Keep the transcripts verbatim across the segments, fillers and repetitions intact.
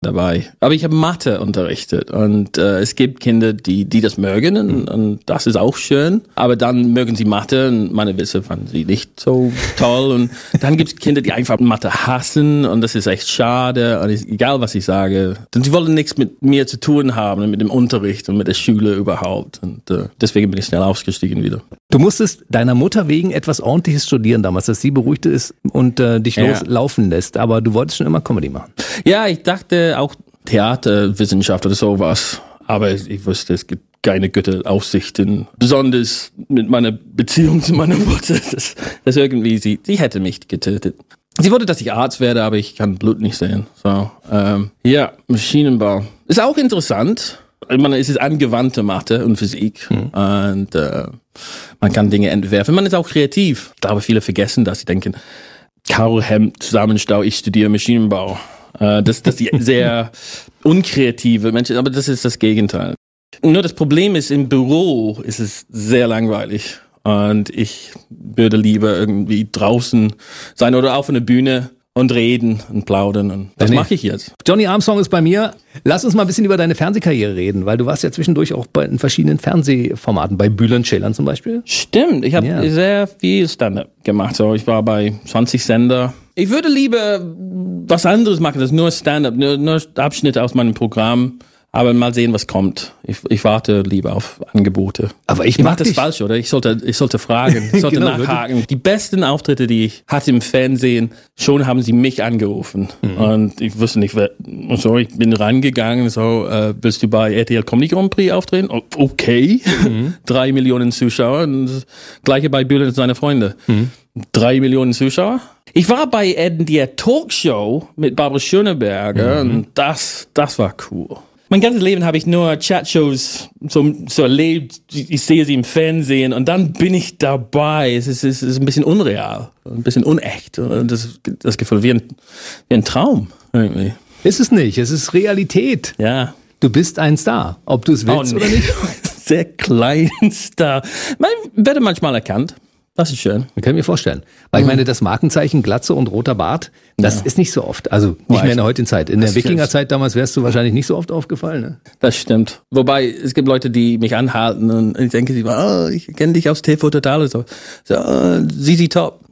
dabei. Aber ich habe Mathe unterrichtet und äh, es gibt Kinder, die die das mögen und, mhm. und das ist auch schön. Aber dann mögen sie Mathe und meine Witze fanden sie nicht so toll. Und dann gibt es Kinder, die einfach Mathe hassen und das ist echt schade. Und ich, egal was ich sage, denn sie wollen nichts mit mir zu tun haben, mit dem Unterricht und mit der Schule überhaupt. Und äh, deswegen bin ich schnell ausgestiegen wieder. Du musstest deiner Mutter wegen etwas Ordentliches studieren damals, dass sie beruhigt ist und äh, dich ja. loslaufen lässt. Aber du wolltest schon immer Comedy machen. Ja, ich dachte auch Theaterwissenschaft oder sowas. Aber ich wusste, es gibt keine gute Aussichten. Besonders mit meiner Beziehung zu meiner Mutter. Das, das irgendwie, sie, sie hätte mich getötet. Sie wollte, dass ich Arzt werde, aber ich kann Blut nicht sehen. So, ähm, ja, Maschinenbau. Ist auch interessant. Ich meine, es ist angewandte Mathe und Physik. Mhm. Und äh, man kann Dinge entwerfen. Man ist auch kreativ. Ich glaube, viele vergessen das. Sie denken, Karohemd, Zusammenstau, ich studiere Maschinenbau. Äh, das, das ist sehr unkreative Menschen, aber das ist das Gegenteil. Nur das Problem ist, im Büro ist es sehr langweilig. Und ich würde lieber irgendwie draußen sein oder auf einer Bühne und reden und plaudern. Und das mache ich jetzt. Johnny Armstrong ist bei mir. Lass uns mal ein bisschen über deine Fernsehkarriere reden, weil du warst ja zwischendurch auch bei in verschiedenen Fernsehformaten, bei Bülent Ceylan zum Beispiel. Stimmt, ich habe ja. sehr viel Stand-up gemacht. So, ich war bei zwanzig Sender. Ich würde lieber was anderes machen, als nur Stand-up, nur, nur Abschnitte aus meinem Programm. Aber mal sehen, was kommt. Ich, ich warte lieber auf Angebote. Aber ich, ich mache das falsch, oder? Ich sollte, ich sollte fragen, ich sollte genau, nachhaken. Wirklich? Die besten Auftritte, die ich hatte im Fernsehen, schon haben sie mich angerufen. Mhm. Und ich wusste nicht, wer, so, ich bin reingegangen, so, äh, willst du bei R T L Comedy Grand Prix auftreten? O- okay. Mhm. Drei Millionen Zuschauer. Und das Gleiche bei Bülent und seine Freunde. Mhm. Drei Millionen Zuschauer. Ich war bei Ed der Talkshow mit Barbara Schöneberger mhm. und das, das war cool. Mein ganzes Leben habe ich nur Chatshows so, so erlebt. Ich sehe sie im Fernsehen und dann bin ich dabei. Es ist, es ist ein bisschen unreal, ein bisschen unecht. Das, das Gefühl wie ein, wie ein Traum irgendwie. Ist es nicht, es ist Realität. Ja. Du bist ein Star, ob du es willst oh, nee. oder nicht. Sehr kleinen Star. Man werde manchmal erkannt. Das ist schön. Das kann ich mir vorstellen. Weil ich meine, das Markenzeichen Glatze und roter Bart, das ja. ist nicht so oft. Also nicht Boah, mehr in der heutigen Zeit. In der Wikingerzeit damals wärst du wahrscheinlich nicht so oft aufgefallen. Ne? Das stimmt. Wobei, es gibt Leute, die mich anhalten und ich denke, sie oh, ich kenne dich aus T V Total oder so. so uh, Zizi Top.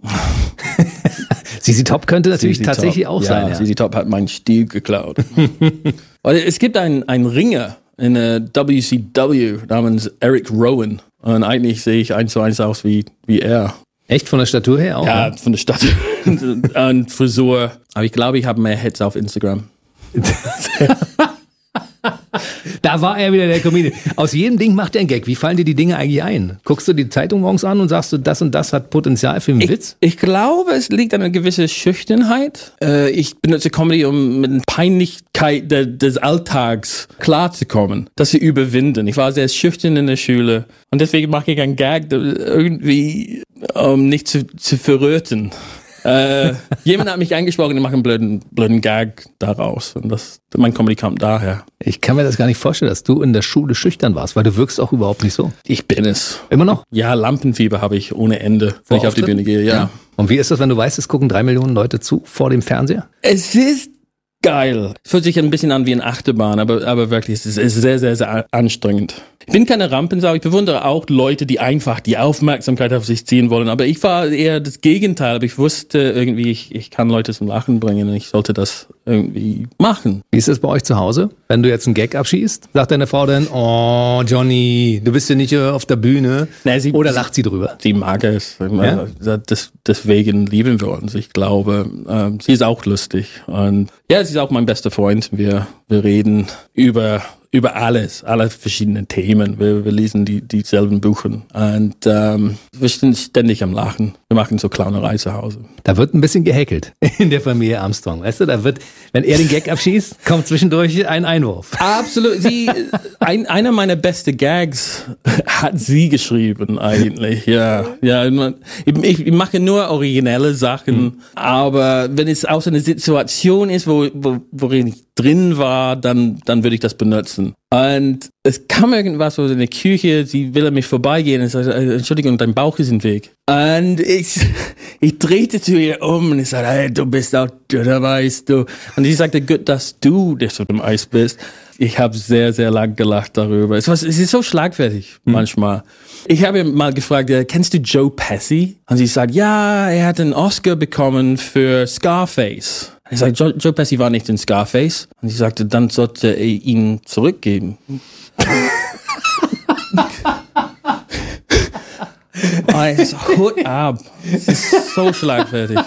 Zizi Top könnte natürlich Zizi tatsächlich Top. auch ja, sein. Ja, Zizi Top hat meinen Stil geklaut. Es gibt einen, einen Ringer in der W C W namens Eric Rowan. Und eigentlich sehe ich eins zu eins aus wie, wie er. Echt? Von der Statur her auch? Ja, ne? von der Statur und Frisur. Aber ich glaube, ich habe mehr Hits auf Instagram. Da war er wieder der Comedian. Aus jedem Ding macht er einen Gag. Wie fallen dir die Dinge eigentlich ein? Guckst du die Zeitung morgens an und sagst du, das und das hat Potenzial für einen ich, Witz? Ich glaube, es liegt an einer gewissen Schüchternheit. Äh, ich benutze Comedy, um mit der Peinlichkeit de, des Alltags klarzukommen, das zu überwinden. Ich war sehr schüchtern in der Schule und deswegen mache ich einen Gag, irgendwie, um nicht zu, zu verröten. äh, jemand hat mich angesprochen und macht einen blöden, blöden Gag daraus. Und das, mein Comedy kommt daher. Ich kann mir das gar nicht vorstellen, dass du in der Schule schüchtern warst, weil du wirkst auch überhaupt nicht so. Ich bin es. Immer noch? Ja, Lampenfieber habe ich ohne Ende, Vor wenn ich auf die Bühne gehe. Ja. ja. Und wie ist das, wenn du weißt, es gucken drei Millionen Leute zu vor dem Fernseher? Es ist geil. Es fühlt sich ein bisschen an wie eine Achterbahn, aber, aber wirklich, es ist, es ist sehr, sehr, sehr anstrengend. Ich bin keine Rampensau, ich bewundere auch Leute, die einfach die Aufmerksamkeit auf sich ziehen wollen, aber ich war eher das Gegenteil, aber ich wusste irgendwie, ich, ich kann Leute zum Lachen bringen und ich sollte das irgendwie machen. Wie ist das bei euch zu Hause? Wenn du jetzt einen Gag abschießt, sagt deine Frau dann, oh Johnny, du bist ja nicht auf der Bühne, nee, sie, oder lacht sie drüber? Sie mag es, ja? das, deswegen lieben wir uns, ich glaube, ähm, sie ist auch lustig und ja, sie ist auch mein bester Freund, wir, wir reden über über alles, alle verschiedenen Themen. Wir, wir lesen die dieselben Bücher und ähm, wir sind ständig am Lachen. Wir machen so Clownerei zu Hause. Da wird ein bisschen gehäkelt in der Familie Armstrong, weißt du? Da wird, wenn er den Gag abschießt, kommt zwischendurch ein Einwurf. Absolut. Sie, ein, einer meiner besten Gags hat sie geschrieben eigentlich. Ja, ja. Ich, ich mache nur originelle Sachen, hm. aber wenn es aus einer Situation ist, wo, wo worin ich drin war, dann, dann würde ich das benutzen. Und es kam irgendwas so in der Küche, sie will an mich vorbeigehen und sagte, Entschuldigung, dein Bauch ist im Weg. Und ich, ich drehte zu ihr um und ich sagte, hey, du bist auch dünner, weißt du. Und sie sagte, gut, dass du der so im Eis bist. Ich habe sehr, sehr lang gelacht darüber. Es, war, es ist so schlagfertig mhm. manchmal. Ich habe mal gefragt, kennst du Joe Pesci? Und sie sagt, ja, er hat einen Oscar bekommen für Scarface. Ich sage, Joe, Joe Pesci war nicht in Scarface. Und sie sagte, dann sollte er ihn zurückgeben. Also, Hut ab. Es ist so schlagfertig.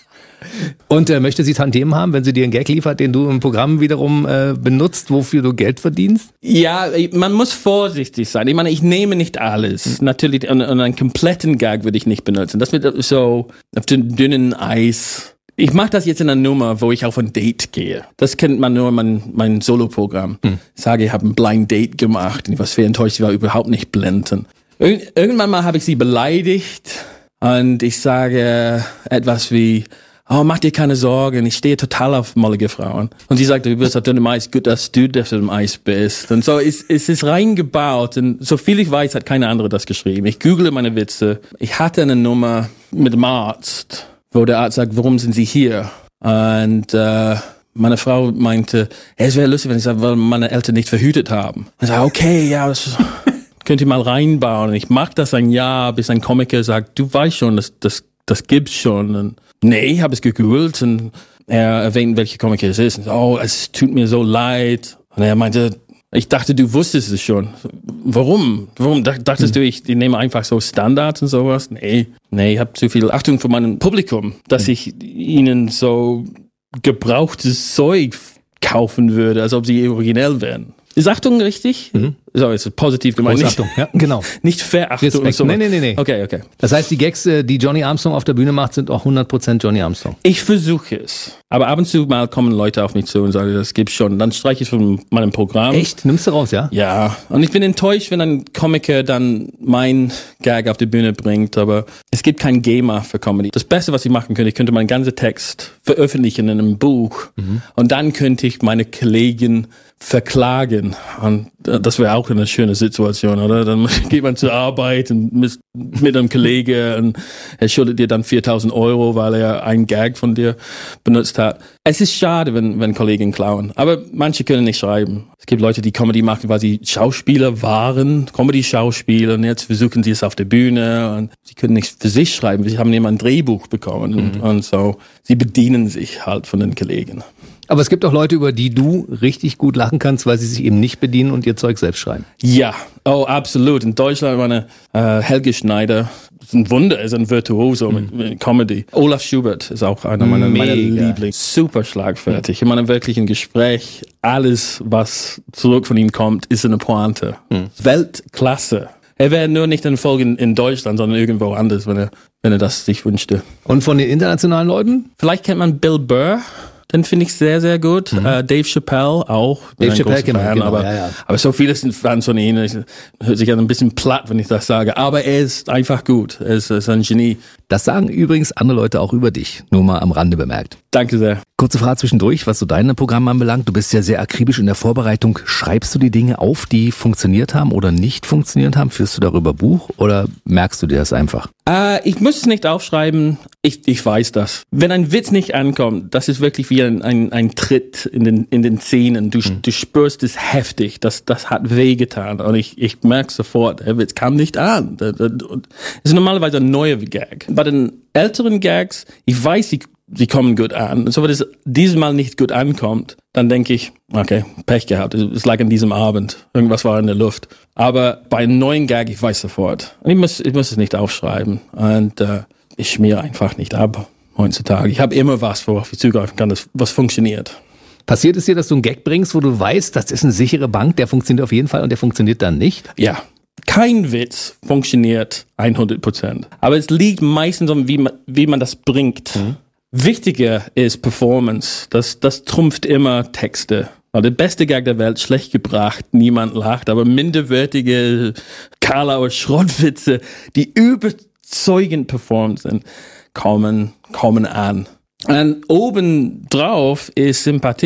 Und äh, möchte sie Tantiemen haben, wenn sie dir einen Gag liefert, den du im Programm wiederum äh, benutzt, wofür du Geld verdienst? Ja, man muss vorsichtig sein. Ich meine, ich nehme nicht alles. Natürlich, und, und einen kompletten Gag würde ich nicht benutzen. Das wird so auf dem dünnen Eis. Ich mache das jetzt in einer Nummer, wo ich auf ein Date gehe. Das kennt man nur mein, mein Solo-Programm. Hm. Ich sage, ich habe ein Blind Date gemacht und ich war sehr enttäuscht, ich war überhaupt nicht blenden. Ir- irgendwann mal habe ich sie beleidigt und ich sage etwas wie, oh, mach dir keine Sorgen, ich stehe total auf mollige Frauen. Und sie sagte, du bist auf dünnem Eis, gut, dass du auf dem Eis bist. Und so ist, es ist reingebaut. Und so viel ich weiß, hat keine andere das geschrieben. Ich google meine Witze. Ich hatte eine Nummer mit dem Arzt, wo der Arzt sagt, warum sind Sie hier? Und äh, meine Frau meinte, hey, es wäre lustig, wenn ich sage, weil meine Eltern nicht verhütet haben. Ich sage, okay, ja, das könnt ihr mal reinbauen. Und ich mache das ein Jahr, bis ein Komiker sagt, du weißt schon, das, das, das gibt's schon. Und nee, ich habe es gegoogelt und er erwähnt, welche Komiker es ist. Und so, oh, es tut mir so leid. Und er meinte, ich dachte, du wusstest es schon. Warum? Warum dachtest hm. du, ich, ich nehme einfach so Standards und sowas? Nee, nee, ich habe zu viel Achtung vor meinem Publikum, dass hm. ich ihnen so gebrauchtes Zeug kaufen würde, als ob sie originell wären. Ist Achtung richtig? Mhm. So, ist positiv gemeint. Achtung, ja, genau. Nicht Verachtung. Respekt. So. Nee, nee, nee, nee. Okay, okay. Das heißt, die Gags, die Johnny Armstrong auf der Bühne macht, sind auch hundert Prozent Johnny Armstrong. Ich versuche es. Aber ab und zu mal kommen Leute auf mich zu und sagen, das gibt's schon. Dann streiche ich von meinem Programm. Echt? Nimmst du raus, ja? Ja. Und ich bin enttäuscht, wenn ein Komiker dann mein Gag auf die Bühne bringt. Aber es gibt kein GEMA für Comedy. Das Beste, was ich machen könnte, ich könnte meinen ganzen Text veröffentlichen in einem Buch. Mhm. Und dann könnte ich meine Kollegen verklagen. Und das wäre auch eine schöne Situation, oder? Dann geht man zur Arbeit und mit, mit einem Kollegen und er schuldet dir dann viertausend Euro, weil er einen Gag von dir benutzt hat. Es ist schade, wenn, wenn Kollegen klauen. Aber manche können nicht schreiben. Es gibt Leute, die Comedy machen, weil sie Schauspieler waren, Comedy-Schauspieler, und jetzt versuchen sie es auf der Bühne und sie können nicht für sich schreiben. Sie haben immer ein Drehbuch bekommen mhm. und, und so. Sie bedienen sich halt von den Kollegen. Aber es gibt auch Leute, über die du richtig gut lachen kannst, weil sie sich eben nicht bedienen und ihr Zeug selbst schreiben. Ja, oh, absolut. In Deutschland meine äh, Helge Schneider, ist ein Wunder, ist ein Virtuoso mhm. mit, mit Comedy. Olaf Schubert ist auch einer meiner, meiner Lieblings. Super schlagfertig. Ich meine, wirklich ein Gespräch, alles, was zurück von ihm kommt, ist eine Pointe. Mhm. Weltklasse. Er wäre nur nicht in Folge in Deutschland, sondern irgendwo anders, wenn er, wenn er das sich wünschte. Und von den internationalen Leuten? Vielleicht kennt man Bill Burr. Den finde ich sehr, sehr gut. Mhm. Uh, Dave Chappelle auch. Dave Chappelle kennt man, genau, aber, ja, ja. aber so viele sind Fans von ihm. Es hört sich an ein bisschen platt, wenn ich das sage. Aber er ist einfach gut. Er ist, er ist ein Genie. Das sagen übrigens andere Leute auch über dich. Nur mal am Rande bemerkt. Danke sehr. Kurze Frage zwischendurch, was so deine Programme anbelangt. Du bist ja sehr akribisch in der Vorbereitung. Schreibst du die Dinge auf, die funktioniert haben oder nicht funktioniert haben? Führst du darüber Buch oder merkst du dir das einfach? Uh, ich muss es nicht aufschreiben. Ich, ich weiß das. Wenn ein Witz nicht ankommt, das ist wirklich wie ein, ein, ein Tritt in den, in den Zähnen. Du, hm. du spürst es heftig. Das, das hat wehgetan. Und ich, ich merke sofort, der Witz kam nicht an. Das ist normalerweise ein neuer Gag. Bei den älteren Gags, ich weiß, sie, sie kommen gut an. Und so, wenn es dieses Mal nicht gut ankommt, dann denke ich, okay, Pech gehabt. Es lag an diesem Abend. Irgendwas war in der Luft. Aber bei einem neuen Gag, ich weiß sofort. Und ich muss, ich muss es nicht aufschreiben. Und äh, ich schmiere einfach nicht ab heutzutage. Ich habe immer was, worauf ich zugreifen kann, das, was funktioniert. Passiert es dir, dass du einen Gag bringst, wo du weißt, das ist eine sichere Bank, der funktioniert auf jeden Fall und der funktioniert dann nicht? Ja. Kein Witz funktioniert hundert Prozent. Aber es liegt meistens um, wie man, wie man das bringt. Mhm. Wichtiger ist Performance. Das, das trumpft immer Texte. Der beste Gag der Welt, schlecht gebracht, niemand lacht, aber minderwertige Karlauer Schrottwitze, die überzeugend performt sind, kommen, kommen an. Und obendrauf ist Sympathie.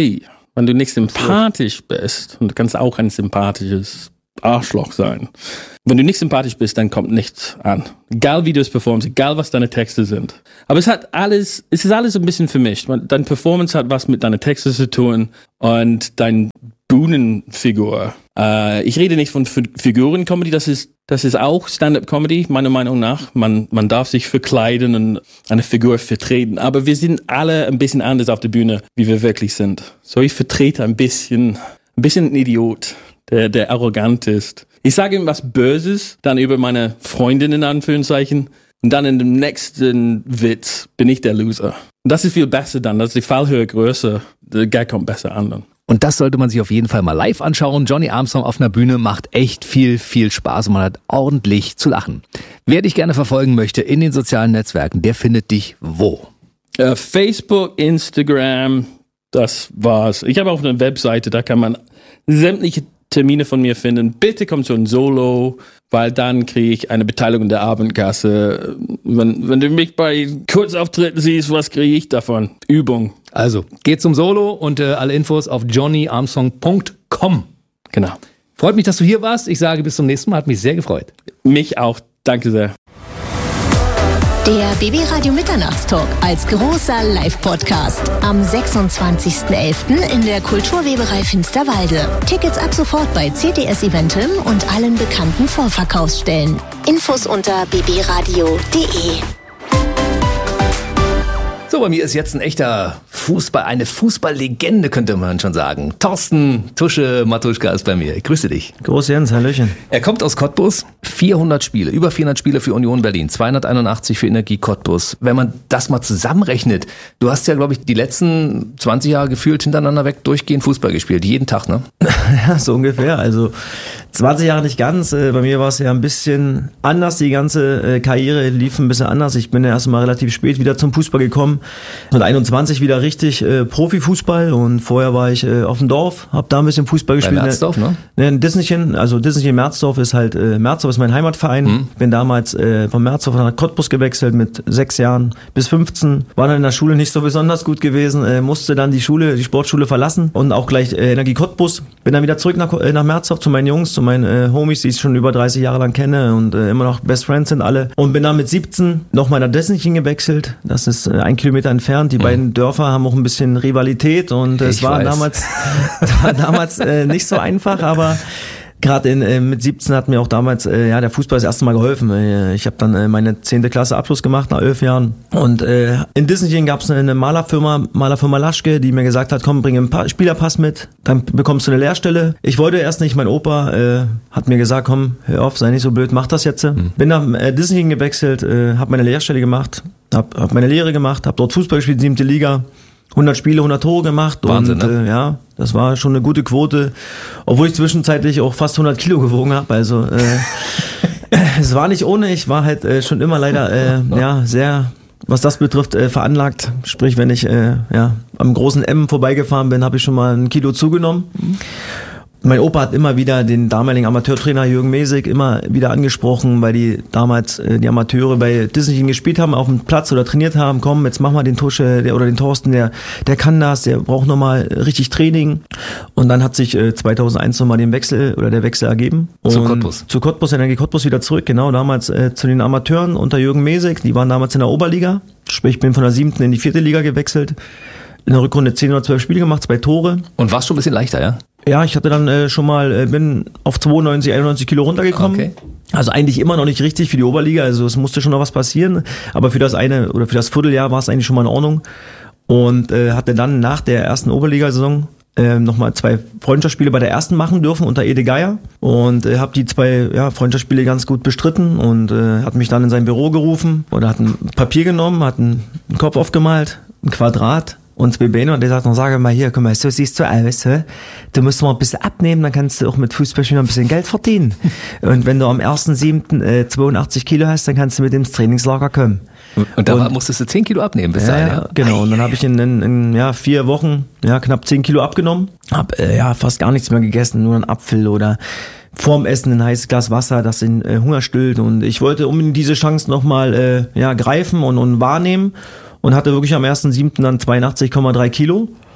Wenn du nicht sympathisch bist, und du kannst auch ein sympathisches Arschloch sein. Wenn du nicht sympathisch bist, dann kommt nichts an. Egal wie du es performst, egal was deine Texte sind. Aber es hat alles, es ist alles ein bisschen vermischt. Deine Performance hat was mit deinen Texten zu tun und dein Bühnenfigur. Äh, ich rede nicht von F- Figuren-Comedy, das ist, das ist auch Stand-up-Comedy, meiner Meinung nach. Man, man darf sich verkleiden und eine Figur vertreten. Aber wir sind alle ein bisschen anders auf der Bühne, wie wir wirklich sind. So, ich vertrete ein bisschen, ein bisschen ein Idiot, der, der arrogant ist. Ich sage ihm was Böses, dann über meine Freundin in Anführungszeichen. Und dann in dem nächsten Witz bin ich der Loser. Und das ist viel besser dann, das ist die Fallhöhe größer. Der Gag kommt besser an dann. Und das sollte man sich auf jeden Fall mal live anschauen. Johnny Armstrong auf einer Bühne macht echt viel, viel Spaß und man hat ordentlich zu lachen. Wer dich gerne verfolgen möchte in den sozialen Netzwerken, der findet dich wo? Uh, Facebook, Instagram, das war's. Ich habe auch eine Webseite, da kann man sämtliche Termine von mir finden. Bitte komm zu ein Solo, weil dann kriege ich eine Beteiligung der Abendkasse. Wenn, wenn du mich bei Kurzauftritten siehst, was kriege ich davon? Übung. Also, geht zum Solo und äh, alle Infos auf johnny armstrong punkt com. Genau. Freut mich, dass du hier warst. Ich sage bis zum nächsten Mal. Hat mich sehr gefreut. Mich auch. Danke sehr. Der B B Radio Mitternachtstalk als großer Live-Podcast am sechsundzwanzigsten elften in der Kulturweberei Finsterwalde. Tickets ab sofort bei C T S Eventim und allen bekannten Vorverkaufsstellen. Infos unter b b radio punkt d e. So, bei mir ist jetzt ein echter Fußball, eine Fußballlegende, könnte man schon sagen. Thorsten Tusche Matuschka ist bei mir. Ich grüße dich. Groß Jens, Hallöchen. Er kommt aus Cottbus. vierhundert Spiele, über vierhundert Spiele für Union Berlin, zweihunderteinundachtzig für Energie Cottbus. Wenn man das mal zusammenrechnet, du hast ja, glaube ich, die letzten zwanzig Jahre gefühlt hintereinander weg durchgehend Fußball gespielt. Jeden Tag, ne? Ja, so ungefähr. Also zwanzig Jahre nicht ganz. Bei mir war es ja ein bisschen anders. Die ganze Karriere lief ein bisschen anders. Ich bin ja erst mal relativ spät wieder zum Fußball gekommen. Mit einundzwanzig wieder richtig äh, Profifußball und vorher war ich äh, auf dem Dorf, hab da ein bisschen Fußball gespielt. Bei Merzdorf, ne? Ne, in Disneychen, also Disneychen Merzdorf ist halt, äh, Merzdorf ist mein Heimatverein. Mhm. Bin damals äh, von Merzdorf nach Cottbus gewechselt mit sechs Jahren bis fünfzehn. War dann in der Schule nicht so besonders gut gewesen, äh, musste dann die Schule, die Sportschule verlassen und auch gleich äh, Energie Cottbus. Bin dann wieder zurück nach, äh, nach Merzdorf zu meinen Jungs, zu meinen äh, Homies, die ich schon über dreißig Jahre lang kenne und äh, immer noch Best Friends sind alle. Und bin dann mit siebzehn nochmal nach Disneychen gewechselt. Das ist äh, ein Kilometer entfernt. Die mhm. beiden Dörfer haben auch ein bisschen Rivalität und es war weiß. damals, war damals äh, nicht so einfach, aber gerade in äh, mit siebzehn hat mir auch damals äh, ja der Fußball das erste Mal geholfen. Äh, ich habe dann äh, meine zehnte Klasse Abschluss gemacht nach elf Jahren und äh, in Disneychen gab es eine Malerfirma, Malerfirma Laschke, die mir gesagt hat, komm, bring einen pa- Spielerpass mit, dann bekommst du eine Lehrstelle. Ich wollte erst nicht, mein Opa äh, hat mir gesagt, komm, hör auf, sei nicht so blöd, mach das jetzt. Mhm. Bin nach äh, Disneychen gewechselt, äh, habe meine Lehrstelle gemacht, habe hab meine Lehre gemacht, habe dort Fußball gespielt, siebte Liga. hundert Spiele, hundert Tore gemacht. Wahnsinn, und ne? äh, ja, das war schon eine gute Quote, obwohl ich zwischenzeitlich auch fast hundert Kilo gewogen habe. Also äh, es war nicht ohne, ich war halt äh, schon immer leider äh, ja sehr, was das betrifft, äh, veranlagt. Sprich, wenn ich äh, ja am großen M vorbeigefahren bin, habe ich schon mal ein Kilo zugenommen. Mhm. Mein Opa hat immer wieder den damaligen Amateurtrainer Jürgen Mesig immer wieder angesprochen, weil die damals äh, die Amateure bei Disneychen gespielt haben, auf dem Platz oder trainiert haben. Komm, jetzt mach mal den Tusche der, oder den Thorsten, der der kann das, der braucht nochmal richtig Training. Und dann hat sich äh, zweitausendeins nochmal den Wechsel oder der Wechsel ergeben. Und zu Cottbus. Zu Cottbus, Energie Cottbus wieder zurück, genau, damals äh, zu den Amateuren unter Jürgen Mesig. Die waren damals in der Oberliga. Sprich, ich bin von der siebten in die vierte Liga gewechselt. In der Rückrunde zehn oder zwölf Spiele gemacht, zwei Tore. Und warst schon ein bisschen leichter, ja? Ja, ich hatte dann äh, schon mal, äh, bin auf zweiundneunzig, einundneunzig Kilo runtergekommen. Okay. Also eigentlich immer noch nicht richtig für die Oberliga, also es musste schon noch was passieren. Aber für das eine oder für das Vierteljahr war es eigentlich schon mal in Ordnung. Und äh, hatte dann nach der ersten Oberligasaison äh, nochmal zwei Freundschaftsspiele bei der ersten machen dürfen unter Ede Geier. Und äh, habe die zwei ja, Freundschaftsspiele ganz gut bestritten und äh, hat mich dann in sein Büro gerufen oder hat ein Papier genommen, hat einen, einen Kopf aufgemalt, ein Quadrat. Und zwei Beine und der sagt noch, sag mal hier, guck mal, so siehst du aus, hä? Du musst mal ein bisschen abnehmen, dann kannst du auch mit Fußballspielen ein bisschen Geld verdienen. Und wenn du am ersten siebten äh, zweiundachtzig Kilo hast, dann kannst du mit ins Trainingslager kommen. Und da und, musstest du zehn Kilo abnehmen bis ja, dahin, ja, genau. Und dann habe ich in, in, in ja, vier Wochen ja, knapp zehn Kilo abgenommen. Hab äh, ja fast gar nichts mehr gegessen, nur einen Apfel oder vorm Essen ein heißes Glas Wasser, das den äh, Hunger stillt. Und ich wollte unbedingt diese Chance nochmal äh, ja, greifen und, und wahrnehmen. Und hatte wirklich am ersten siebten dann zweiundachtzig Komma drei Kilo.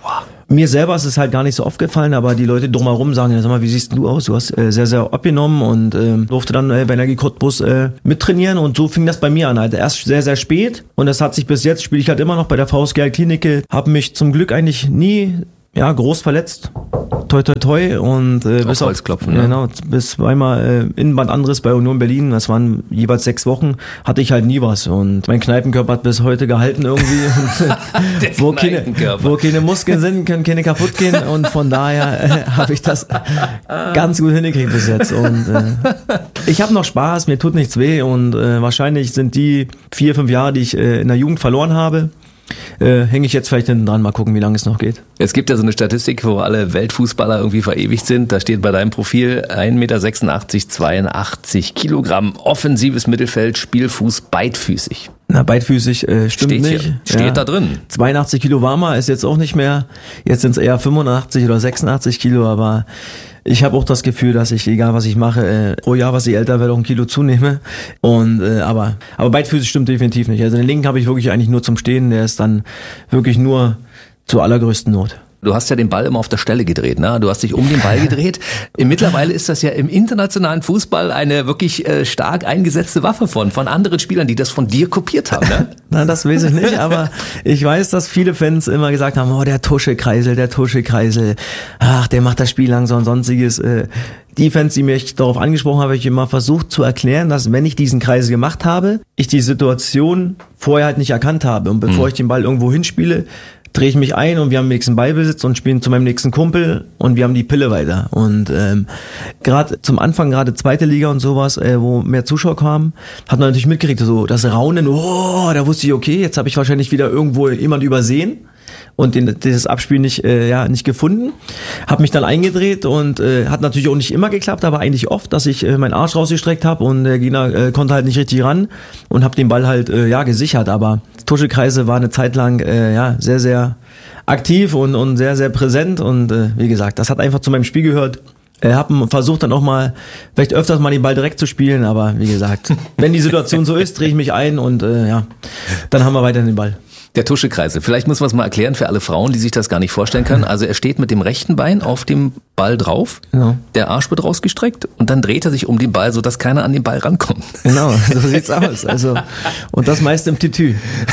Mir selber ist es halt gar nicht so aufgefallen, aber die Leute drumherum sagen, ja, sag mal, wie siehst du aus? Du hast äh, sehr, sehr abgenommen und äh, durfte dann äh, bei Energie Cottbus äh, mittrainieren und so fing das bei mir an. Halt. Erst sehr, sehr spät und das hat sich bis jetzt, spiele ich halt immer noch bei der V S G Klinik, habe mich zum Glück eigentlich nie ja, groß verletzt. Toi, toi, toi. Und äh, bis auf, klopfen, ne? Genau, bis zweimal äh, Innenbandriss bei Union Berlin, das waren jeweils sechs Wochen, hatte ich halt nie was. Und mein Kneipenkörper hat bis heute gehalten irgendwie. Und, äh, wo, keine, wo keine Muskeln sind, können keine kaputt gehen. Und von daher äh, habe ich das ganz gut hingekriegt bis jetzt. Und äh, ich habe noch Spaß, mir tut nichts weh. Und äh, wahrscheinlich sind die vier, fünf Jahre, die ich äh, in der Jugend verloren habe, Äh, hänge ich jetzt vielleicht hinten dran, mal gucken, wie lange es noch geht. Es gibt ja so eine Statistik, wo alle Weltfußballer irgendwie verewigt sind. Da steht bei deinem Profil ein Meter sechsundachtzig, zweiundachtzig Kilogramm, offensives Mittelfeld, Spielfuß, beidfüßig. Na, beidfüßig äh, stimmt steht nicht. Hier, steht ja. da drin. zweiundachtzig Kilo war mal, ist jetzt auch nicht mehr. Jetzt sind es eher fünfundachtzig oder sechsundachtzig Kilo, aber ich habe auch das Gefühl, dass ich, egal was ich mache, äh, pro Jahr, was ich älter werde, auch ein Kilo zunehme. Und äh, aber aber beidfüßig stimmt definitiv nicht. Also den linken habe ich wirklich eigentlich nur zum Stehen, der ist dann wirklich nur zur allergrößten Not. Du hast ja den Ball immer auf der Stelle gedreht, ne? Du hast dich um den Ball gedreht. Mittlerweile ist das ja im internationalen Fußball eine wirklich äh, stark eingesetzte Waffe von, von anderen Spielern, die das von dir kopiert haben, ne? Nein, das weiß ich nicht, aber ich weiß, dass viele Fans immer gesagt haben, oh, der Tuschekreisel, der Tuschekreisel, ach, der macht das Spiel langsam und sonstiges. Äh, Die Fans, die mich darauf angesprochen haben, habe ich immer versucht zu erklären, dass wenn ich diesen Kreisel gemacht habe, ich die Situation vorher halt nicht erkannt habe. Und bevor mhm. ich den Ball irgendwo hinspiele, drehe ich mich ein und wir haben den nächsten Ballbesitz und spielen zu meinem nächsten Kumpel und wir haben die Pille weiter. Und ähm, gerade zum Anfang, gerade zweite Liga und sowas, äh, wo mehr Zuschauer kamen, hat man natürlich mitgekriegt, so das Raunen, oh, da wusste ich, okay, jetzt habe ich wahrscheinlich wieder irgendwo jemand übersehen und den, dieses Abspiel nicht äh, ja nicht gefunden. Habe mich dann eingedreht und äh, hat natürlich auch nicht immer geklappt, aber eigentlich oft, dass ich äh, meinen Arsch rausgestreckt habe und der Gegner äh, konnte halt nicht richtig ran und habe den Ball halt äh, ja gesichert. Aber Tuschekreise war eine Zeit lang äh, ja sehr, sehr aktiv und, und sehr, sehr präsent und äh, wie gesagt, das hat einfach zu meinem Spiel gehört. Ich äh, habe versucht dann auch mal, vielleicht öfters mal den Ball direkt zu spielen, aber wie gesagt, wenn die Situation so ist, drehe ich mich ein und äh, ja, dann haben wir weiter den Ball. Der Tuschekreisel. Vielleicht muss man es mal erklären für alle Frauen, die sich das gar nicht vorstellen können. Also er steht mit dem rechten Bein auf dem Ball drauf, genau. Der Arsch wird rausgestreckt und dann dreht er sich um den Ball, sodass keiner an den Ball rankommt. Genau, so sieht's aus. Also, und das meist im Tütü.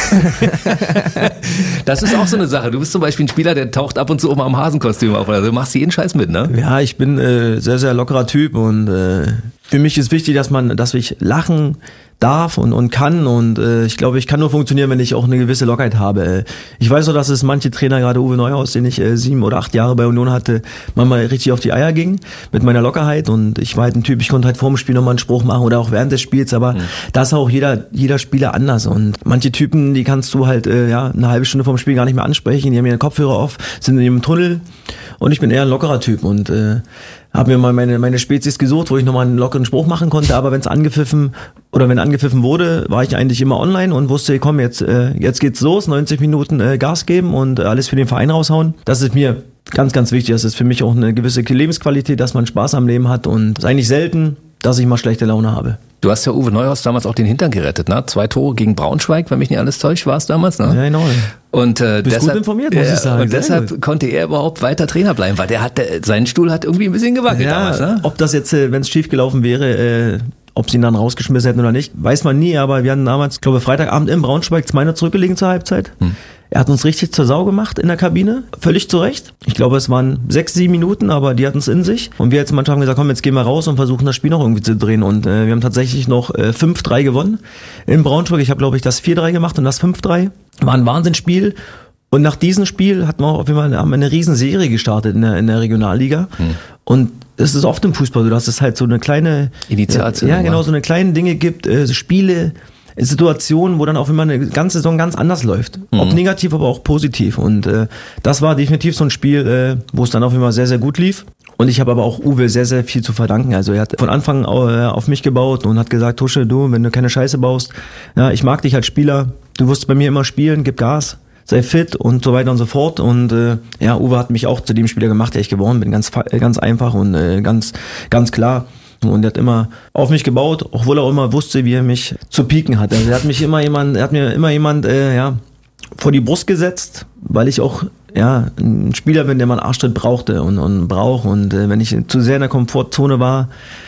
Das ist auch so eine Sache. Du bist zum Beispiel ein Spieler, der taucht ab und zu auch mal am Hasenkostüm auf. Also du machst jeden Scheiß mit, ne? Ja, ich bin äh, sehr, sehr lockerer Typ und äh, für mich ist wichtig, dass man, dass ich lachen darf und, und kann und äh, ich glaube, ich kann nur funktionieren, wenn ich auch eine gewisse Lockerheit habe. Ich weiß auch, dass es manche Trainer, gerade Uwe Neuhaus, den ich äh, sieben oder acht Jahre bei Union hatte, manchmal richtig auf die Eier ging mit meiner Lockerheit und ich war halt ein Typ, ich konnte halt vor dem Spiel nochmal einen Spruch machen oder auch während des Spiels, aber mhm. da ist auch jeder, jeder Spieler anders und manche Typen, die kannst du halt äh, ja eine halbe Stunde vorm Spiel gar nicht mehr ansprechen, die haben ihren Kopfhörer auf, sind in ihrem Tunnel und ich bin eher ein lockerer Typ und äh, habe mir mal meine meine Spezies gesucht, wo ich nochmal einen lockeren Spruch machen konnte, aber wenn es angepfiffen oder wenn angepfiffen wurde, war ich eigentlich immer online und wusste, komm, jetzt äh, jetzt geht's los, neunzig Minuten äh, Gas geben und äh, alles für den Verein raushauen. Das ist mir ganz, ganz wichtig. Das ist für mich auch eine gewisse Lebensqualität, dass man Spaß am Leben hat und es ist eigentlich selten, dass ich mal schlechte Laune habe. Du hast ja Uwe Neuhaus damals auch den Hintern gerettet, ne? Zwei Tore gegen Braunschweig, wenn mich nicht alles täuscht, war es damals, ne? Ja, genau. Und äh, bist deshalb, gut informiert, muss äh, ich sagen. Und deshalb gut. Konnte er überhaupt weiter Trainer bleiben, weil der hat, der, sein Stuhl hat irgendwie ein bisschen gewackelt ja, damals, ne? Ob das jetzt, wenn es schief gelaufen wäre, äh, ob sie ihn dann rausgeschmissen hätten oder nicht, weiß man nie, aber wir hatten damals, glaube ich, Freitagabend in Braunschweig zwei null zurückgelegen zur Halbzeit. Hm. Er hat uns richtig zur Sau gemacht in der Kabine, völlig zu Recht. Ich glaube, es waren sechs, sieben Minuten, aber die hatten es in sich. Und wir als Mannschaft haben gesagt, komm, jetzt gehen wir raus und versuchen das Spiel noch irgendwie zu drehen. Und äh, wir haben tatsächlich noch äh, fünf drei gewonnen in Braunschweig. Ich habe, glaube ich, das vier drei gemacht und das fünf drei. War ein Wahnsinnsspiel. Und nach diesem Spiel hat man auf jeden Fall haben wir eine riesen Serie gestartet in der, in der Regionalliga. Hm. Und es ist oft im Fußball so, dass es halt so eine kleine Initialzündung, ja, genau, so eine kleine Dinge gibt, äh, Spiele, Situationen, wo dann auch immer eine ganze Saison ganz anders läuft. Mhm. Ob negativ, aber auch positiv. Und äh, das war definitiv so ein Spiel, äh, wo es dann auch immer sehr, sehr gut lief. Und ich habe aber auch Uwe sehr, sehr viel zu verdanken. Also er hat von Anfang an auf mich gebaut und hat gesagt, Tusche, du, wenn du keine Scheiße baust, ja, ich mag dich als Spieler, du wirst bei mir immer spielen, gib Gas, sei fit und so weiter und so fort. Und äh, ja, Uwe hat mich auch zu dem Spieler gemacht, der ich geworden bin. Ganz, ganz einfach und äh, ganz, ganz klar. Und er hat immer auf mich gebaut, obwohl er auch immer wusste, wie er mich zu pieken hat. Also er hat mich immer jemand, er hat mir immer jemand, äh, ja, vor die Brust gesetzt, weil ich auch ja, ein Spieler bin, der mal einen Arschtritt brauchte und, und braucht. Und äh, wenn ich zu sehr in der Komfortzone war,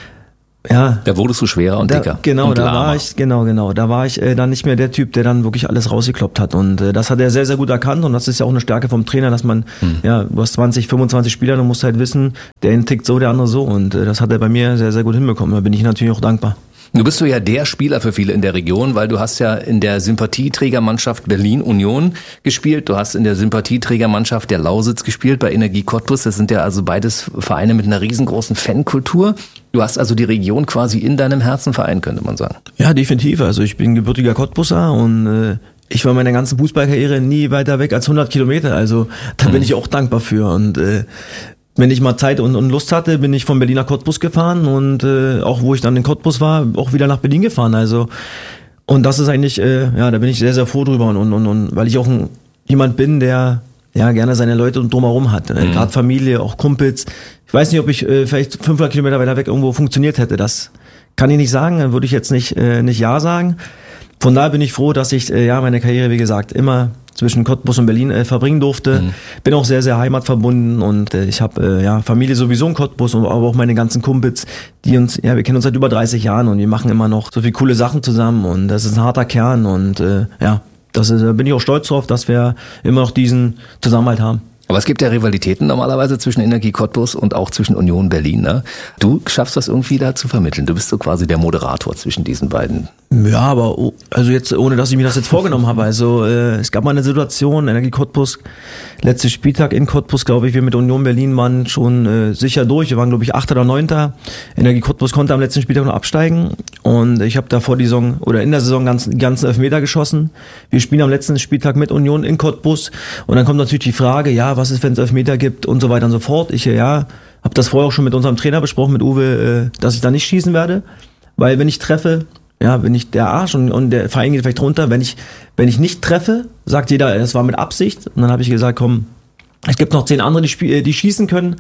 ja. Da wurdest du schwerer und da, dicker. Genau, und da lahmer. war ich, genau, genau. Da war ich äh, dann nicht mehr der Typ, der dann wirklich alles rausgekloppt hat. Und äh, das hat er sehr, sehr gut erkannt. Und das ist ja auch eine Stärke vom Trainer, dass man, hm. ja, du hast zwanzig, fünfundzwanzig Spieler, du musst halt wissen, der eine tickt so, der andere so. Und äh, das hat er bei mir sehr, sehr gut hinbekommen. Da bin ich natürlich auch dankbar. Du bist du ja der Spieler für viele in der Region, weil du hast ja in der Sympathieträgermannschaft Berlin Union gespielt. Du hast in der Sympathieträgermannschaft der Lausitz gespielt bei Energie Cottbus. Das sind ja also beides Vereine mit einer riesengroßen Fankultur. Du hast also die Region quasi in deinem Herzen vereint, könnte man sagen. Ja, definitiv. Also ich bin gebürtiger Cottbusser und äh, ich war meine ganze Fußballkarriere nie weiter weg als hundert Kilometer. Also da bin mhm. ich auch dankbar für. Und äh, wenn ich mal Zeit und, und Lust hatte, bin ich vom Berliner Cottbus gefahren und äh, auch wo ich dann in Cottbus war, auch wieder nach Berlin gefahren. Also und das ist eigentlich, äh, ja, da bin ich sehr, sehr froh drüber und, und, und weil ich auch ein, jemand bin, der ja gerne seine Leute drumherum hat. Mhm. Gerade Familie, auch Kumpels. Ich weiß nicht, ob ich äh, vielleicht fünfhundert Kilometer weiter weg irgendwo funktioniert hätte. Das kann ich nicht sagen, dann würde ich jetzt nicht, äh, nicht Ja sagen. Von daher bin ich froh, dass ich äh, ja meine Karriere, wie gesagt, immer zwischen Cottbus und Berlin äh, verbringen durfte. Mhm. Bin auch sehr, sehr heimatverbunden und äh, ich habe äh, ja Familie sowieso in Cottbus, aber auch meine ganzen Kumpels, die uns, ja, wir kennen uns seit über dreißig Jahren und wir machen immer noch so viele coole Sachen zusammen und das ist ein harter Kern und äh, ja, das ist, bin ich auch stolz drauf, dass wir immer noch diesen Zusammenhalt haben. Aber es gibt ja Rivalitäten normalerweise zwischen Energie Cottbus und auch zwischen Union Berlin. Ne? Du schaffst das irgendwie da zu vermitteln. Du bist so quasi der Moderator zwischen diesen beiden. Ja, aber oh, also jetzt ohne, dass ich mir das jetzt vorgenommen habe. Also äh, es gab mal eine Situation, Energie Cottbus, letzter Spieltag in Cottbus, glaube ich, wir mit Union Berlin waren schon äh, sicher durch. Wir waren, glaube ich, Achter oder Neunter. Energie Cottbus konnte am letzten Spieltag noch absteigen und ich habe da vor die Saison oder in der Saison ganz, die ganzen Elfmeter geschossen. Wir spielen am letzten Spieltag mit Union in Cottbus und dann kommt natürlich die Frage, ja, was ist, wenn es Elfmeter gibt und so weiter und so fort. Ich, ja, habe das vorher auch schon mit unserem Trainer besprochen, mit Uwe, äh, dass ich da nicht schießen werde, weil wenn ich treffe, ja, bin ich der Arsch und, und der Verein geht vielleicht runter. Wenn ich, wenn ich nicht treffe, sagt jeder, das war mit Absicht. Und dann habe ich gesagt, komm, es gibt noch zehn andere, die, spiel, die schießen können.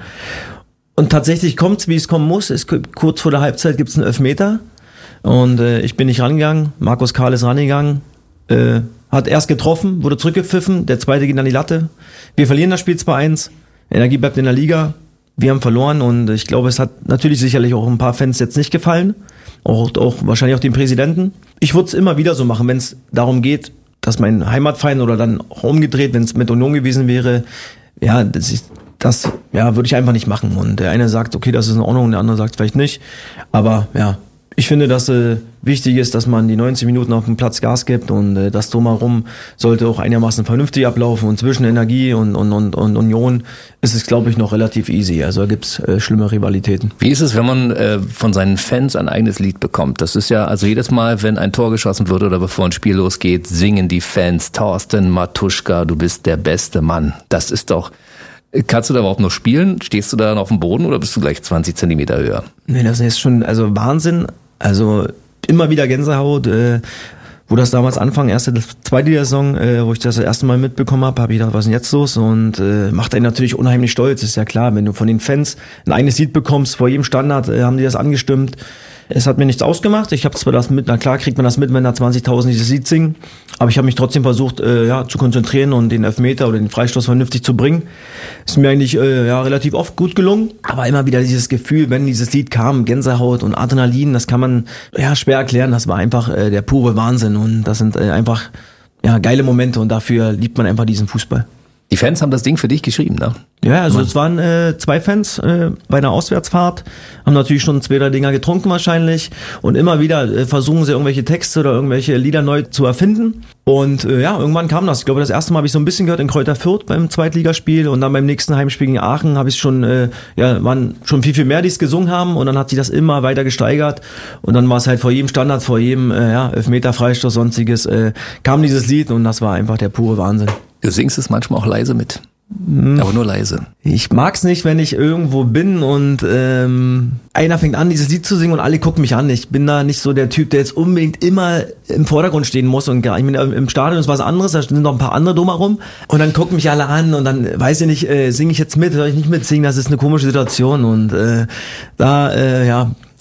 Und tatsächlich kommt's, wie es kommen muss. Es, kurz vor der Halbzeit gibt's einen Elfmeter. Und äh, ich bin nicht rangegangen. Markus Karl ist rangegangen. Äh, hat erst getroffen, wurde zurückgepfiffen. Der zweite geht an die Latte. Wir verlieren das Spiel zwei eins. Energie bleibt in der Liga. Wir haben verloren. Und ich glaube, es hat natürlich sicherlich auch ein paar Fans jetzt nicht gefallen. Auch, auch wahrscheinlich auch dem Präsidenten. Ich würde es immer wieder so machen, wenn es darum geht, dass mein Heimatverein oder dann auch umgedreht, wenn es mit Union gewesen wäre, ja, das, ist, das ja, würde ich einfach nicht machen. Und der eine sagt, okay, das ist in Ordnung, und der andere sagt vielleicht nicht. Aber ja, ich finde, dass äh, wichtig ist, dass man die neunzig Minuten auf dem Platz Gas gibt und äh, das drumherum sollte auch einigermaßen vernünftig ablaufen. Und zwischen Energie und, und, und, und Union ist es, glaube ich, noch relativ easy. Also da gibt's äh, schlimme Rivalitäten. Wie ist es, wenn man äh, von seinen Fans ein eigenes Lied bekommt? Das ist ja, also jedes Mal, wenn ein Tor geschossen wird oder bevor ein Spiel losgeht, singen die Fans: Thorsten Matuschka, du bist der beste Mann. Das ist doch... Kannst du da überhaupt noch spielen? Stehst du da dann auf dem Boden oder bist du gleich zwanzig Zentimeter höher? Nee, das ist schon, also Wahnsinn. Also immer wieder Gänsehaut. Äh, wo das damals anfang, erste, zweite Saison, äh, wo ich das, das erste Mal mitbekommen habe, habe ich gedacht, was ist denn jetzt los? Und äh, macht einen natürlich unheimlich stolz, ist ja klar. Wenn du von den Fans ein eigenes Lied bekommst, vor jedem Standard äh, haben die das angestimmt. Es hat mir nichts ausgemacht. Ich habe zwar das mit, na klar kriegt man das mit, wenn da zwanzigtausend dieses Lied singen, aber ich habe mich trotzdem versucht, äh, ja, zu konzentrieren und den Elfmeter oder den Freistoß vernünftig zu bringen. Ist mir eigentlich äh, ja relativ oft gut gelungen, aber immer wieder dieses Gefühl, wenn dieses Lied kam, Gänsehaut und Adrenalin, das kann man ja schwer erklären. Das war einfach äh, der pure Wahnsinn und das sind äh, einfach ja geile Momente und dafür liebt man einfach diesen Fußball. Die Fans haben das Ding für dich geschrieben, ne? Ja, also Mann. Es waren äh, zwei Fans äh, bei einer Auswärtsfahrt, haben natürlich schon zwei, drei Dinger getrunken wahrscheinlich und immer wieder äh, versuchen sie irgendwelche Texte oder irgendwelche Lieder neu zu erfinden und äh, ja, irgendwann kam das. Ich glaube, das erste Mal habe ich so ein bisschen gehört in Kräuter Fürth beim Zweitligaspiel und dann beim nächsten Heimspiel gegen Aachen habe ich schon, äh, ja, waren schon viel, viel mehr, die es gesungen haben und dann hat sich das immer weiter gesteigert und dann war es halt vor jedem Standard, vor jedem äh, ja, Elfmeter, Freistoß, sonstiges, äh, kam dieses Lied und das war einfach der pure Wahnsinn. Du singst es manchmal auch leise mit. Aber nur leise. Ich mag's nicht, wenn ich irgendwo bin und ähm, einer fängt an, dieses Lied zu singen und alle gucken mich an. Ich bin da nicht so der Typ, der jetzt unbedingt immer im Vordergrund stehen muss. Und ich bin im Stadion ist was anderes, da sind noch ein paar andere drumherum. Und dann gucken mich alle an und dann weiß ich nicht, äh, singe ich jetzt mit, soll ich nicht mitsingen? Das ist eine komische Situation. Und äh, da, äh, ja,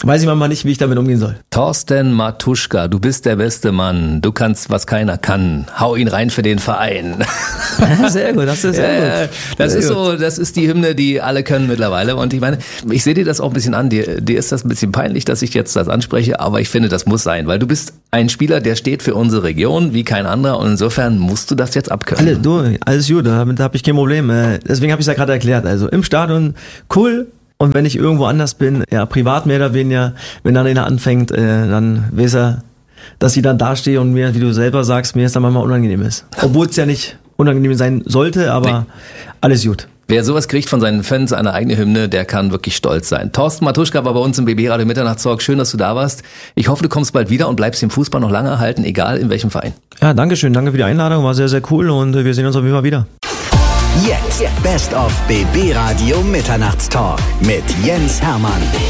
weiß ich manchmal nicht, wie ich damit umgehen soll. Thorsten Matuschka, du bist der beste Mann. Du kannst, was keiner kann. Hau ihn rein für den Verein. Sehr gut, das ist sehr ja, gut. Das sehr ist gut. so, das ist die Hymne, die alle können mittlerweile. Und ich meine, ich sehe dir das auch ein bisschen an. Dir, dir ist das ein bisschen peinlich, dass ich jetzt das anspreche, aber ich finde, das muss sein, weil du bist ein Spieler, der steht für unsere Region wie kein anderer und insofern musst du das jetzt abkönnen. Alle, du, alles gut, damit habe ich kein Problem. Deswegen habe ich es ja gerade erklärt. Also im Stadion cool. Und wenn ich irgendwo anders bin, ja, privat mehr oder weniger, wenn dann einer anfängt, äh, dann weiß er, dass ich dann dastehe und mir, wie du selber sagst, mir es dann manchmal unangenehm ist. Obwohl es ja nicht unangenehm sein sollte, aber nee. Alles gut. Wer sowas kriegt von seinen Fans, eine eigene Hymne, der kann wirklich stolz sein. Thorsten Matuschka war bei uns im B B Radio Mitternachtstalk. Schön, dass du da warst. Ich hoffe, du kommst bald wieder und bleibst im Fußball noch lange erhalten, egal in welchem Verein. Ja, danke schön. Danke für die Einladung. War sehr, sehr cool und wir sehen uns auf jeden Fall wieder. Jetzt Best of B B Radio Mitternachtstalk mit Jens Hermann.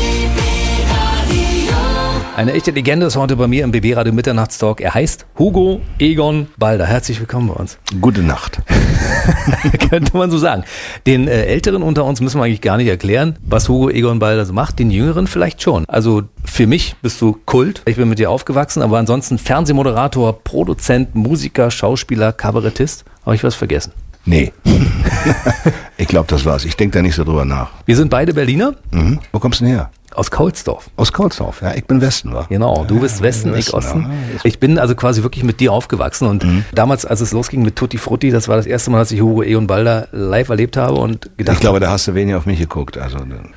Eine echte Legende ist heute bei mir im B B Radio Mitternachtstalk. Er heißt Hugo Egon Balder. Herzlich willkommen bei uns. Gute Nacht. Könnte man so sagen. Den äh, Älteren unter uns müssen wir eigentlich gar nicht erklären, was Hugo Egon Balder so macht. Den Jüngeren vielleicht schon. Also für mich bist du Kult. Ich bin mit dir aufgewachsen, aber ansonsten Fernsehmoderator, Produzent, Musiker, Schauspieler, Kabarettist. Habe ich was vergessen? Nee. Ich glaube, das war's. Ich denke da nicht so drüber nach. Wir sind beide Berliner. Mhm. Wo kommst du denn her? Aus Kaulsdorf. Aus Kaulsdorf, ja. Ich bin Westen, wa? Genau, du bist Westen, ja, ich Westen, Osten. ja. Ich bin also quasi wirklich mit dir aufgewachsen und mhm. damals, als es losging mit Tutti Frutti, das war das erste Mal, dass ich Hugo Egon Balder live erlebt habe und gedacht Ich glaube, da hast du wenig auf mich geguckt. Also